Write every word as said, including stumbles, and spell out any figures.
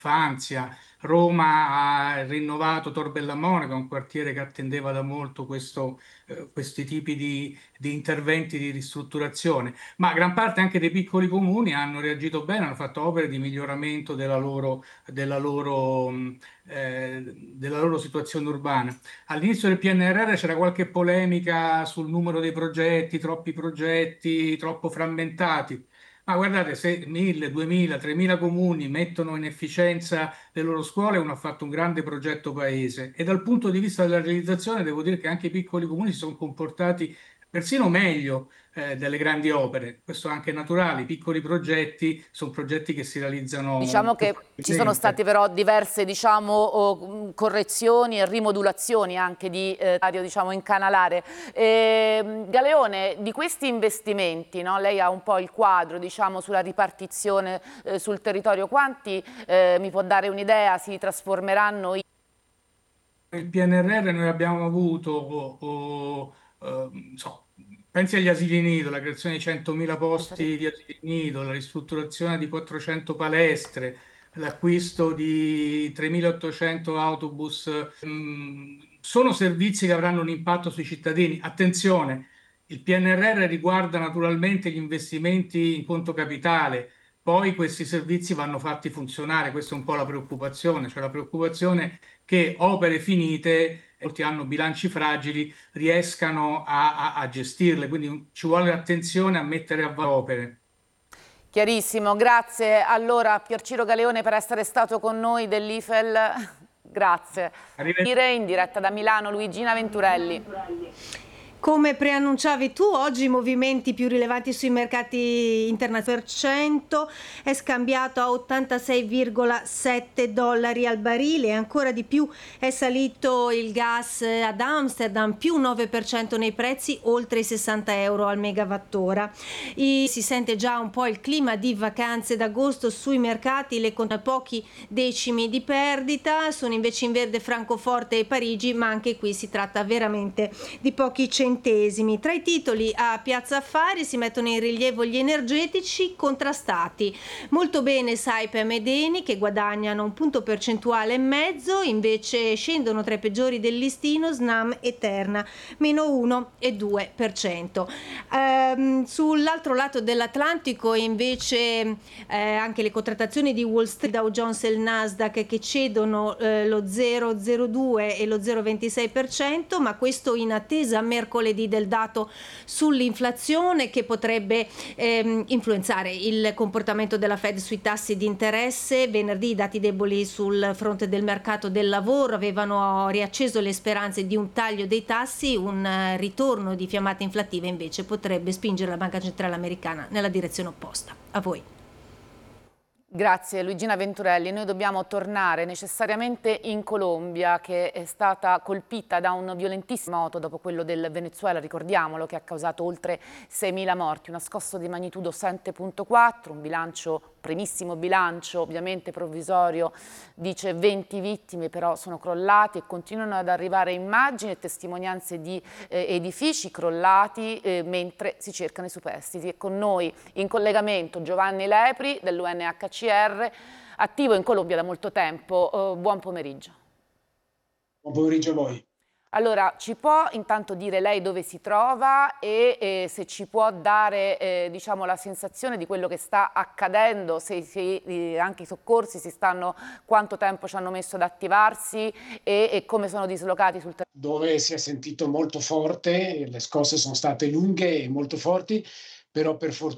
infanzia. Roma ha rinnovato Tor Bella Monica, un quartiere che attendeva da molto questo, eh, questi tipi di, di interventi di ristrutturazione, ma gran parte anche dei piccoli comuni hanno reagito bene, hanno fatto opere di miglioramento della loro, della loro, mh, eh, della loro situazione urbana. All'inizio del P N R R c'era qualche polemica sul numero dei progetti, troppi progetti, troppo frammentati. Ma guardate, se mille, duemila, tremila comuni mettono in efficienza le loro scuole, uno ha fatto un grande progetto paese. E dal punto di vista della realizzazione, devo dire che anche i piccoli comuni si sono comportati persino meglio eh, delle grandi opere. Questo è anche naturale. I piccoli progetti sono progetti che si realizzano Diciamo più che ci sono state facilmente. però diverse, diciamo, oh, correzioni e rimodulazioni anche di eh, tario, diciamo, incanalare. Eh, Galeone, di questi investimenti, no? Lei ha un po' il quadro, diciamo, sulla ripartizione eh, sul territorio. Quanti, eh, mi può dare un'idea, si trasformeranno in... Il P N R R noi abbiamo avuto, o- o, ehm, so, pensi agli asili nido, la creazione di centomila posti di asili nido, la ristrutturazione di quattrocento palestre, l'acquisto di tremilaottocento autobus, mm, sono servizi che avranno un impatto sui cittadini. Attenzione, il P N R R riguarda naturalmente gli investimenti in conto capitale, poi questi servizi vanno fatti funzionare, questa è un po' la preoccupazione, cioè la preoccupazione che opere finite, molti hanno bilanci fragili, riescano a, a- a gestirle, quindi ci vuole attenzione a mettere a valore opere. Chiarissimo, grazie allora Pierciro Galeone per essere stato con noi dell'I F E L, grazie. Arrivederci. In diretta da Milano Luigina Venturelli. Come preannunciavi tu, oggi i movimenti più rilevanti sui mercati internazionali, per cento è scambiato a ottantasei virgola sette dollari al barile, e ancora di più è salito il gas ad Amsterdam, più nove per cento nei prezzi, oltre i sessanta euro al megawattora. I, si sente già un po' il clima di vacanze d'agosto sui mercati, le con pochi decimi di perdita, sono invece in verde Francoforte e Parigi, ma anche qui si tratta veramente di pochi centesimi. Tra i titoli a Piazza Affari si mettono in rilievo gli energetici contrastati. Molto bene Saipem ed Eni, che guadagnano un punto percentuale e mezzo, invece scendono tra i peggiori del listino Snam e Terna, meno uno e due per cento. Ehm, sull'altro lato dell'Atlantico invece eh, anche le contrattazioni di Wall Street, Dow Jones e il Nasdaq che cedono eh, lo zero virgola zero due e lo zero virgola ventisei per cento, ma questo in attesa mercoledì del dato sull'inflazione che potrebbe ehm, influenzare il comportamento della Fed sui tassi di interesse. Venerdì i dati deboli sul fronte del mercato del lavoro avevano riacceso le speranze di un taglio dei tassi, un uh, ritorno di fiammata inflattiva invece potrebbe spingere la Banca Centrale Americana nella direzione opposta. A voi. Grazie Luigina Venturelli, noi dobbiamo tornare necessariamente in Colombia, che è stata colpita da un violentissimo moto dopo quello del Venezuela, ricordiamolo, che ha causato oltre seimila morti, una scossa di magnitudo sette virgola quattro, un bilancio, primissimo bilancio, ovviamente provvisorio, dice venti vittime, però sono crollati e continuano ad arrivare immagini e testimonianze di eh, edifici crollati eh, mentre si cercano i superstiti. E con noi in collegamento Giovanni Lepri dell'U N H C R, attivo in Colombia da molto tempo. Uh, buon pomeriggio. Buon pomeriggio a voi. Allora, ci può intanto dire lei dove si trova e eh, se ci può dare eh, diciamo, la sensazione di quello che sta accadendo, se, se eh, anche i soccorsi si stanno, quanto tempo ci hanno messo ad attivarsi e, e come sono dislocati sul territorio? Dove si è sentito molto forte, le scosse sono state lunghe e molto forti, però per fortuna